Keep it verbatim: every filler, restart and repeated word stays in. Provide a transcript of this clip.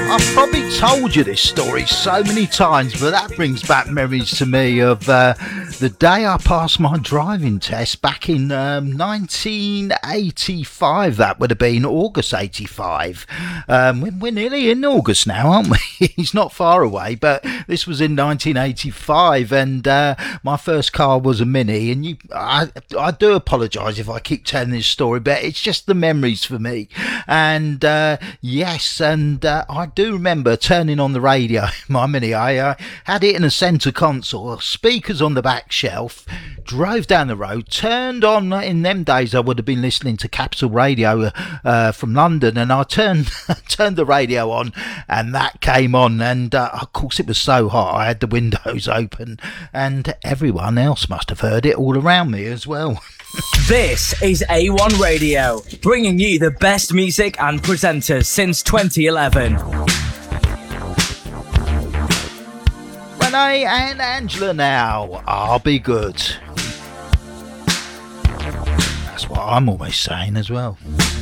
I've probably told you this story so many times, but that brings back memories to me of uh, the day I passed my driving test back in um, nineteen eighty-five. That would have been August eighty-five. Um, we're, we're nearly in August now, aren't we? It's not far away, but this was in nineteen eighty-five, and uh, my first car was a Mini. And you, I, I do apologise if I keep telling this story, but it's just the memories for me. And uh, yes, and uh, I do remember turning on the radio, my Mini. I uh, had it in a centre console, speakers on the back shelf, drove down the road, turned on, in them days I would have been listening to Capital Radio uh, from London, and I turned turned the radio on, and that came on, and uh, of course it was so hot I had the windows open, and everyone else must have heard it all around me as well. This is A one Radio, bringing you the best music and presenters since twenty eleven. Renee and Angela now, I'll be good. That's what I'm always saying as well.